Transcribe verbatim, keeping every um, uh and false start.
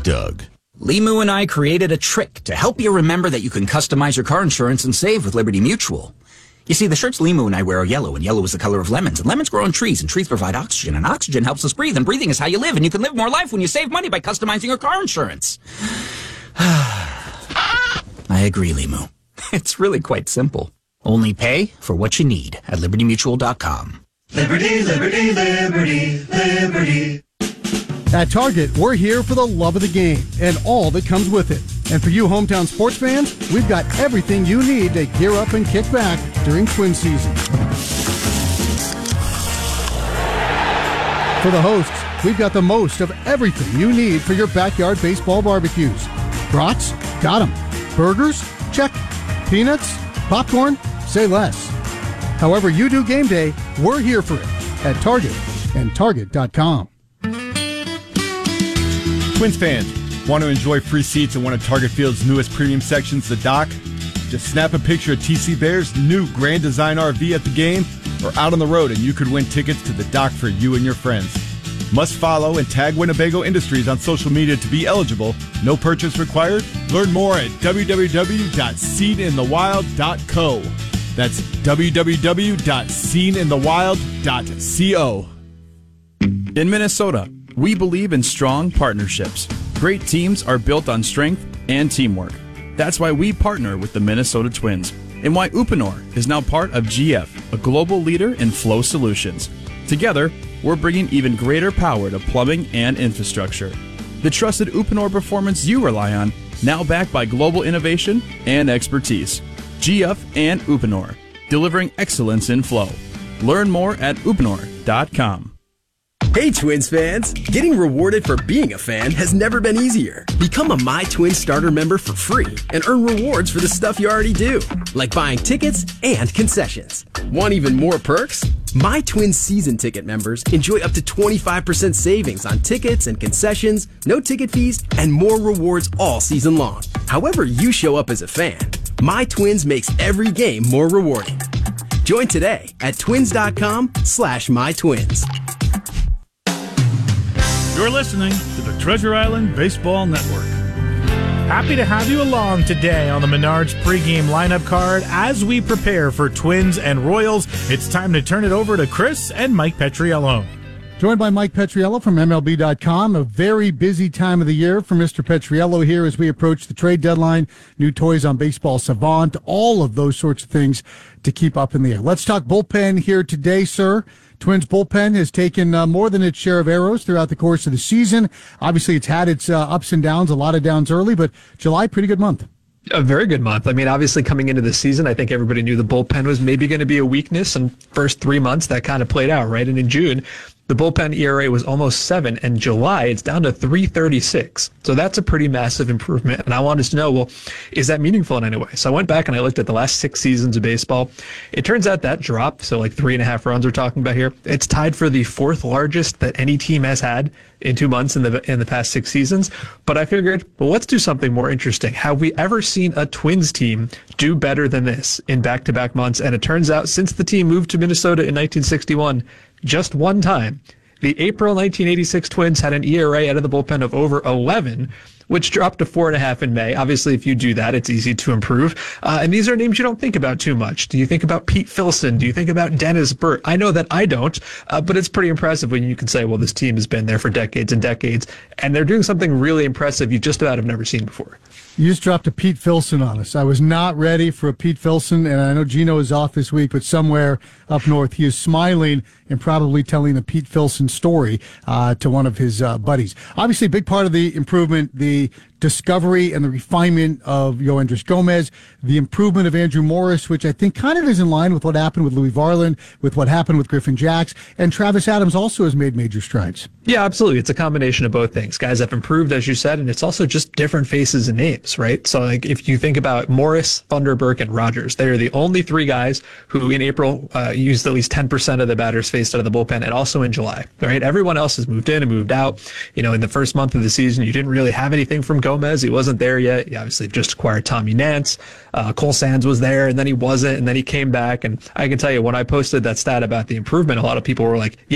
Doug. Limu and I created a trick to help you remember that you can customize your car insurance and save with Liberty Mutual. You see, the shirts Limu and I wear are yellow, and yellow is the color of lemons, and lemons grow on trees, and trees provide oxygen, and oxygen helps us breathe, and breathing is how you live, and you can live more life when you save money by customizing your car insurance. I agree, Limu. It's really quite simple. Only pay for what you need at liberty mutual dot com. Liberty, liberty, liberty, liberty. At Target, we're here for the love of the game and all that comes with it. And for you hometown sports fans, we've got everything you need to gear up and kick back during Twin season. For the hosts, we've got the most of everything you need for your backyard baseball barbecues. Brats? Got 'em. Burgers? Check. Peanuts? Popcorn? Say less. However you do game day, we're here for it at Target and target dot com. Twins fans, want to enjoy free seats in one of Target Field's newest premium sections, the Dock? Just snap a picture of T C Bear's new Grand Design R V at the game or out on the road and you could win tickets to the Dock for you and your friends. Must follow and tag Winnebago Industries on social media to be eligible. No purchase required. Learn more at w w w dot seen in the wild dot co. That's w w w dot seen in the wild dot co. In Minnesota, we believe in strong partnerships. Great teams are built on strength and teamwork. That's why we partner with the Minnesota Twins and why Uponor is now part of G F, a global leader in flow solutions. Together, we're bringing even greater power to plumbing and infrastructure. The trusted Uponor performance you rely on, now backed by global innovation and expertise. G F and Uponor, delivering excellence in flow. Learn more at uponor dot com. Hey Twins fans! Getting rewarded for being a fan has never been easier. Become a My Twins starter member for free and earn rewards for the stuff you already do, like buying tickets and concessions. Want even more perks? My Twins season ticket members enjoy up to twenty-five percent savings on tickets and concessions, no ticket fees, and more rewards all season long. However you show up as a fan, My Twins makes every game more rewarding. Join today at twins dot com slash my twins. You're listening to the Treasure Island Baseball Network. Happy to have you along today on the Menards pregame lineup card as we prepare for Twins and Royals. It's time to turn it over to Chris and Mike Petriello. Joined by Mike Petriello from M L B dot com. A very busy time of the year for Mister Petriello here as we approach the trade deadline, new toys on Baseball Savant, all of those sorts of things to keep up in the air. Let's talk bullpen here today, sir. Twins bullpen has taken uh, more than its share of arrows throughout the course of the season. Obviously, it's had its uh, ups and downs, a lot of downs early, but July, pretty good month. A very good month. I mean, obviously coming into the season, I think everybody knew the bullpen was maybe going to be a weakness, and first three months that kind of played out, right? And in June, the bullpen E R A was almost seven, and July it's down to three thirty-six. So that's a pretty massive improvement. And I wanted to know, well, is that meaningful in any way? So I went back and I looked at the last six seasons of baseball. It turns out that drop, so like three and a half runs we're talking about here, it's tied for the fourth largest that any team has had in two months in the in the past six seasons. But I figured, well, let's do something more interesting. Have we ever seen a Twins team do better than this in back-to-back months? And it turns out since the team moved to Minnesota in nineteen sixty-one, just one time, the April nineteen eighty-six Twins had an E R A out of the bullpen of over eleven, which dropped to four and a half in May. Obviously, if you do that, it's easy to improve. Uh, and these are names you don't think about too much. Do you think about Pete Filson? Do you think about Dennis Burt? I know that I don't, uh, but it's pretty impressive when you can say, well, this team has been there for decades and decades, and they're doing something really impressive you just about have never seen before. You just dropped a Pete Filson on us. I was not ready for a Pete Filson, and I know Gino is off this week, but somewhere up north he is smiling and probably telling a Pete Filson story uh, to one of his uh, buddies. Obviously, a big part of the improvement, the discovery and the refinement of Yoendris Gomez, the improvement of Andrew Morris, which I think kind of is in line with what happened with Louis Varland, with what happened with Griffin Jacks, and Travis Adams also has made major strides. Yeah, absolutely. It's a combination of both things. Guys have improved, as you said, and it's also just different faces and names, right? So like if you think about Morris, Thunderberg, and Rogers, they are the only three guys who in April uh, used at least ten percent of the batters faced out of the bullpen, and also in July, right? Everyone else has moved in and moved out. You know, in the first month of the season, you didn't really have anything from Gomez. He wasn't there yet. He obviously just acquired Tommy Nance. Uh, Cole Sands was there, and then he wasn't, and then he came back. And I can tell you, when I posted that stat about the improvement, a lot of people were like, yeah,